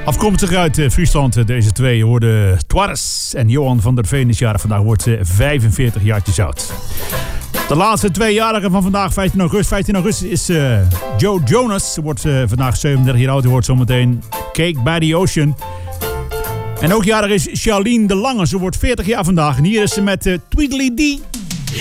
Afkomstig uit Friesland, deze twee hoorden Twarres en Johan van der Veen is jarig. Vandaag wordt ze 45 jaartjes oud. De laatste tweejarige van vandaag, 15 augustus. 15 augustus is Joe Jonas. Ze wordt vandaag 37 jaar oud. Je hoort zometeen Cake by the Ocean. En ook jarig is Charlene de Lange. Ze wordt 40 jaar vandaag. En hier is ze met Tweedledee.